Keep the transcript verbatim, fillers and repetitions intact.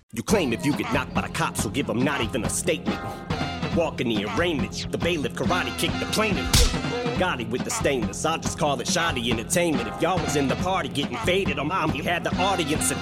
You claim if you get knocked by the cops, you'll give them not even a statement. Walk in the arraignment, the bailiff karate kicked the plaintiff. Gotti with the stainless, I'll just call it shoddy entertainment. If y'all was in the party getting faded on mom, you had the audience